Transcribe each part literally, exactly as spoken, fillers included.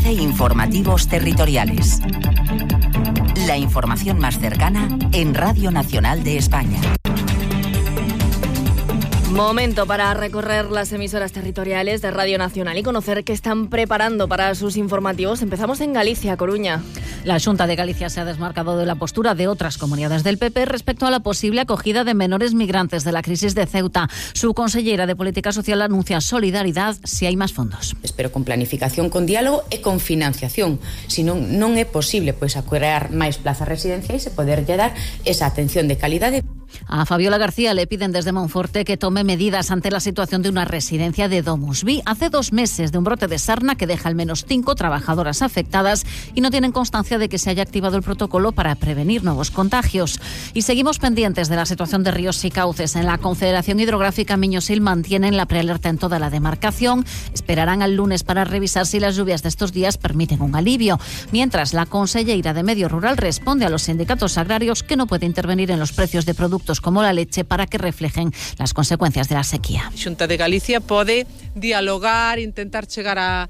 Ofrece informativos territoriales. La información más cercana en Radio Nacional de España. Momento para recorrer las emisoras territoriales de Radio Nacional y conocer qué están preparando para sus informativos. Empezamos en Galicia, Coruña. La Xunta de Galicia se ha desmarcado de la postura de otras comunidades del P P respecto a la posible acogida de menores migrantes de la crisis de Ceuta. Su consellera de Política Social anuncia solidaridade si hai máis fondos. Espero con planificación, con diálogo e con financiación. Si non, non é posible pois, crear máis plazas residenciais e poderlle dar esa atención de calidade. A Fabiola García le piden desde Monforte que tome medidas ante la situación de una residencia de Domusvi. Hace dos meses de un brote de sarna que deja al menos cinco trabajadoras afectadas y no tienen constancia de que se haya activado el protocolo para prevenir nuevos contagios. Y seguimos pendientes de la situación de ríos y cauces. En la Confederación Hidrográfica Miño-Sil mantienen la prealerta en toda la demarcación. Esperarán al lunes para revisar si las lluvias de estos días permiten un alivio. Mientras, la conselleira de Medio Rural responde a los sindicatos agrarios que no puede intervenir en los precios de productos como la leche para que reflejen las consecuencias de la sequía. A Xunta de Galicia pode dialogar, intentar chegar a,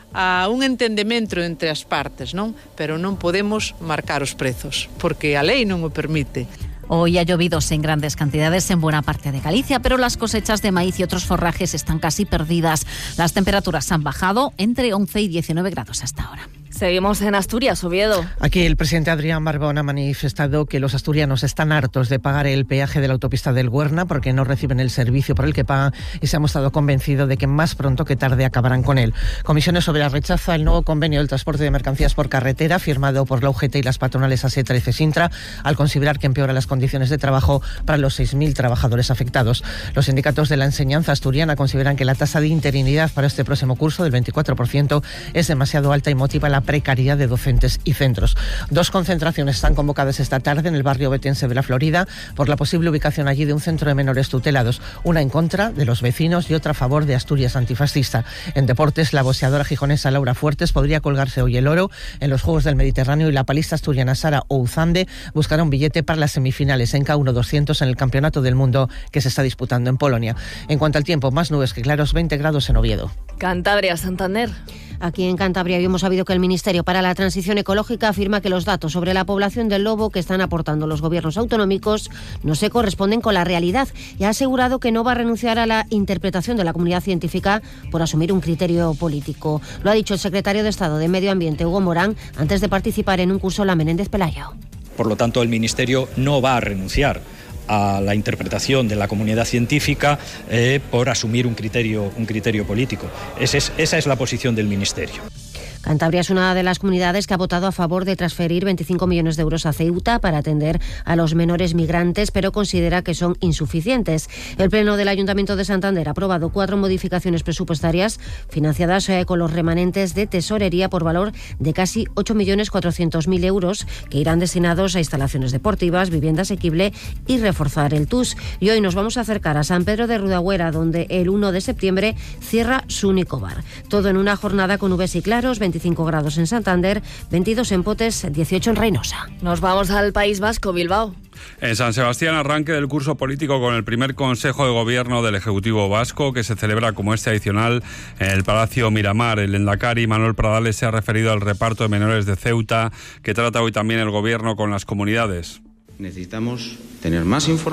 a un entendemento entre as partes, non? Pero non podemos marcar os prezos, porque a lei non o permite. Hoy ha llovido en grandes cantidades en buena parte de Galicia, pero las cosechas de maíz y otros forrajes están casi perdidas. Las temperaturas han bajado entre once y diecinueve grados hasta ahora. Seguimos en Asturias, Oviedo. Aquí el presidente Adrián Barbón ha manifestado que los asturianos están hartos de pagar el peaje de la autopista del Güerna porque no reciben el servicio por el que pagan y se ha mostrado convencido de que más pronto que tarde acabarán con él. Comisiones Obreras rechaza el nuevo convenio del transporte de mercancías por carretera firmado por la U G T y las patronales ASETRA y CESINTRA al considerar que empeora las condiciones de trabajo para los seis mil trabajadores afectados. Los sindicatos de la enseñanza asturiana consideran que la tasa de interinidad para este próximo curso del veinticuatro por ciento es demasiado alta y motiva la precariedad de docentes y centros. Dos concentraciones están convocadas esta tarde en el barrio betense de la Florida por la posible ubicación allí de un centro de menores tutelados, una en contra de los vecinos y otra a favor de Asturias antifascista. En deportes, la boxeadora gijonesa Laura Fuertes podría colgarse hoy el oro en los Juegos del Mediterráneo y la palista asturiana Sara Ouzande buscará un billete para las semifinales en K uno doscientos en el Campeonato del Mundo que se está disputando en Polonia. En cuanto al tiempo, más nubes que claros, veinte grados en Oviedo. Cantabria, Santander. Aquí en Cantabria hemos sabido que el Ministerio para la Transición Ecológica afirma que los datos sobre la población del lobo que están aportando los gobiernos autonómicos no se corresponden con la realidad y ha asegurado que no va a renunciar a la interpretación de la comunidad científica por asumir un criterio político. Lo ha dicho el secretario de Estado de Medio Ambiente, Hugo Morán, antes de participar en un curso en la Menéndez Pelayo. Por lo tanto, el Ministerio no va a renunciar a la interpretación de la comunidad científica eh, por asumir un criterio, un criterio político. Ese es, esa es la posición del Ministerio. Cantabria es una de las comunidades que ha votado a favor de transferir veinticinco millones de euros a Ceuta para atender a los menores migrantes, pero considera que son insuficientes. El Pleno del Ayuntamiento de Santander ha aprobado cuatro modificaciones presupuestarias financiadas eh, con los remanentes de tesorería por valor de casi ocho millones cuatrocientos mil euros que irán destinados a instalaciones deportivas, vivienda asequible y reforzar el T U S. Y hoy nos vamos a acercar a San Pedro de Rudagüera, donde el uno de septiembre cierra su único bar. Todo en una jornada con nubes y claros, veinticinco grados en Santander, veintidós en Potes, dieciocho en Reynosa. Nos vamos al País Vasco, Bilbao. En San Sebastián, arranque del curso político con el primer Consejo de Gobierno del Ejecutivo Vasco, que se celebra como este adicional en el Palacio Miramar. El lehendakari Manuel Pradales se ha referido al reparto de menores de Ceuta, que trata hoy también el Gobierno con las comunidades. Necesitamos tener más información